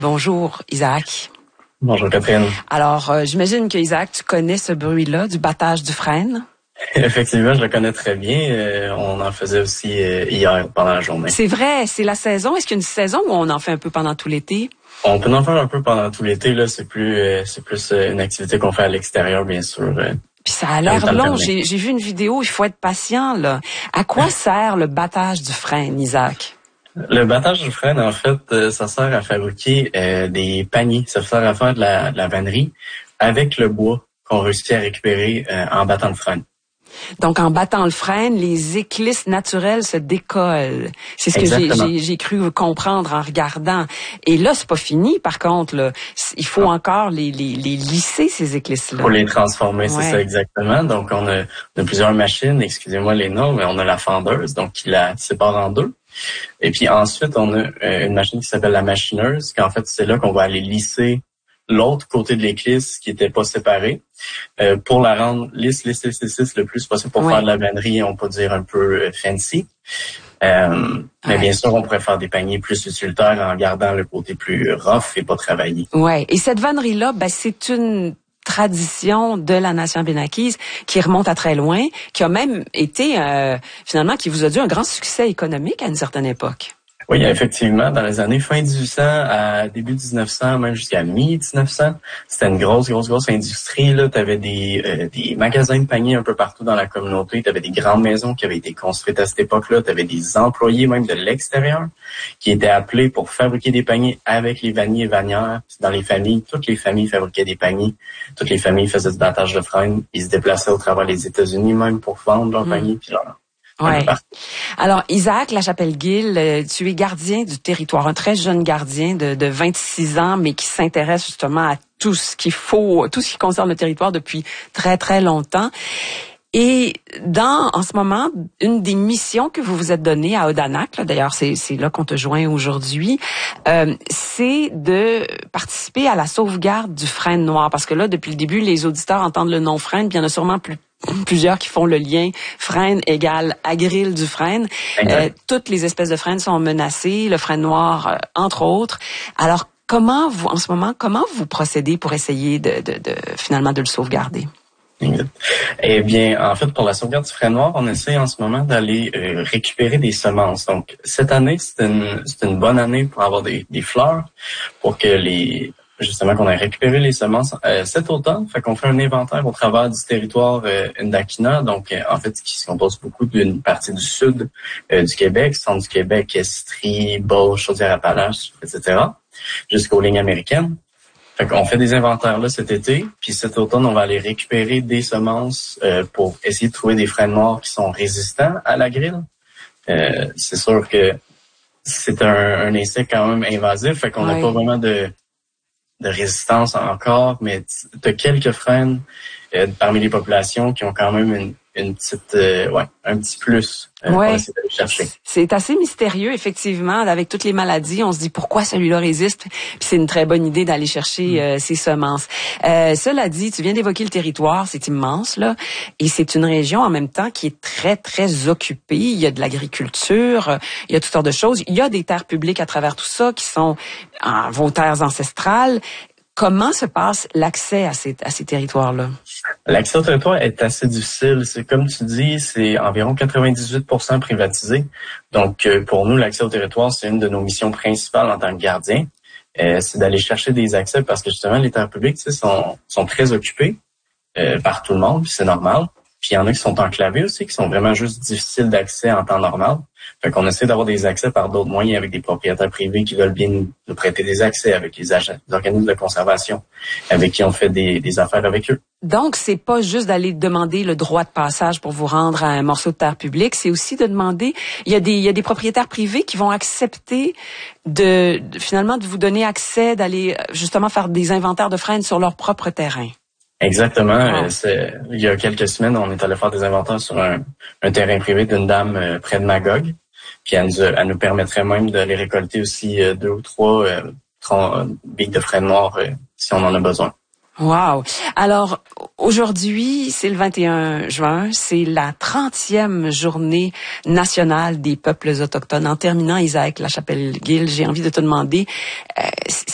Bonjour, Isaac. Bonjour, Catherine. Alors, j'imagine que Isaac, tu connais ce bruit-là du battage du frêne? Effectivement, je le connais très bien. On en faisait aussi hier pendant la journée. C'est vrai, c'est la saison. Est-ce qu'il y a une saison où on en fait un peu pendant tout l'été? On peut en faire un peu pendant tout l'été. Là, c'est plus une activité qu'on fait à l'extérieur, bien sûr. Puis ça a l'air long. J'ai vu une vidéo. Il faut être patient là. À quoi sert le battage du frêne, Isaac? Le battage du frêne, en fait, ça sert à fabriquer des paniers. Ça sert à faire de la vannerie avec le bois qu'on réussit à récupérer en battant le frêne. Donc, en battant le frêne, les éclisses naturelles se décollent. C'est ce que j'ai cru comprendre en regardant. Et là, c'est pas fini, par contre. Là. Il faut encore les lisser, ces éclisses-là. Pour les transformer, c'est ça exactement. Donc, on a plusieurs machines, excusez-moi les noms, mais on a la fendeuse, donc qui la sépare en deux. Et puis ensuite, on a une machine qui s'appelle la machineuse, qu'en fait, c'est là qu'on va aller lisser l'autre côté de l'éclisse qui était pas séparée pour la rendre lisse le plus possible pour faire de la vannerie, on peut dire un peu fancy. Mais bien sûr, on pourrait faire des paniers plus utilitaires en gardant le côté plus rough et pas travaillé. Ouais. Et cette vannerie-là, c'est une tradition de la nation abénaquise qui remonte à très loin, qui a même été finalement qui vous a dû un grand succès économique à une certaine époque. Oui, effectivement, dans les années fin 1800 à début 1900, même jusqu'à mi-1900, c'était une grosse industrie. Là, tu avais des magasins de paniers un peu partout dans la communauté. Tu avais des grandes maisons qui avaient été construites à cette époque-là. Tu avais des employés même de l'extérieur qui étaient appelés pour fabriquer des paniers avec les vanniers et vannières. Dans les familles, toutes les familles fabriquaient des paniers. Toutes les familles faisaient du battage de frêne. Ils se déplaçaient au travers des États-Unis même pour vendre leurs paniers. Puis ouais. Alors, Isaac Lachapelle-Guil, tu es gardien du territoire, un très jeune gardien de 26 ans, mais qui s'intéresse justement à tout ce qui concerne le territoire depuis très, très longtemps. Et en ce moment, une des missions que vous vous êtes donnée à Odanak, d'ailleurs c'est là qu'on te joint aujourd'hui, c'est de participer à la sauvegarde du frêne noir. Parce que là, depuis le début, les auditeurs entendent le nom frêne, puis il y en a sûrement plusieurs qui font le lien frêne égale agril du frêne. Toutes les espèces de frênes sont menacées, le frêne noir entre autres. Alors, comment vous procédez pour essayer finalement de le sauvegarder? Eh bien, en fait, pour la sauvegarde du frêne noir, on essaie en ce moment d'aller récupérer des semences. Donc, cette année, c'est une bonne année pour avoir des fleurs, pour que justement qu'on ait récupéré les semences cet automne. Fait qu'on fait un inventaire au travers du territoire Ndakina. Donc, en fait, qui se compose beaucoup d'une partie du sud du Québec, centre du Québec, Estrie, Beauce, Chaudière-Appalaches, etc., jusqu'aux lignes américaines. Fait qu'on fait des inventaires là cet été, puis cet automne, on va aller récupérer des semences pour essayer de trouver des frênes noirs qui sont résistants à la grille. C'est sûr que c'est un insecte quand même invasif, fait qu'on n'a pas vraiment de résistance encore, mais t'as quelques frênes parmi les populations qui ont quand même une petite un petit plus pour essayer d'aller chercher. C'est assez mystérieux effectivement, avec toutes les maladies, on se dit pourquoi celui-là résiste, puis c'est une très bonne idée d'aller chercher ces semences. Cela dit, tu viens d'évoquer le territoire, c'est immense là, et c'est une région en même temps qui est très très occupée, il y a de l'agriculture, il y a toutes sortes de choses, il y a des terres publiques à travers tout ça qui sont vos terres ancestrales. Comment se passe l'accès à ces territoires-là? L'accès au territoire est assez difficile. C'est comme tu dis, c'est environ 98% privatisé. Donc, pour nous, l'accès au territoire, c'est une de nos missions principales en tant que gardien. C'est d'aller chercher des accès parce que justement, les terres publiques sont très occupées par tout le monde, puis c'est normal. Puis il y en a qui sont enclavés aussi, qui sont vraiment juste difficiles d'accès en temps normal. Fait qu'on essaie d'avoir des accès par d'autres moyens avec des propriétaires privés qui veulent bien nous prêter des accès, avec les organismes de conservation, avec qui on fait des affaires avec eux. Donc, c'est pas juste d'aller demander le droit de passage pour vous rendre à un morceau de terre publique, c'est aussi de demander, il y a des propriétaires privés qui vont accepter finalement de vous donner accès, d'aller justement faire des inventaires de frênes sur leur propre terrain. Exactement. Il y a quelques semaines, on est allé faire des inventaires sur un terrain privé d'une dame près de Magog. Puis elle nous permettrait même de les récolter aussi 2 ou 3 billes de frêne noir si on en a besoin. Wow. Alors, aujourd'hui, c'est le 21 juin, c'est la 30e journée nationale des peuples autochtones. En terminant, Isaac Lachapelle-Guil, j'ai envie de te demander,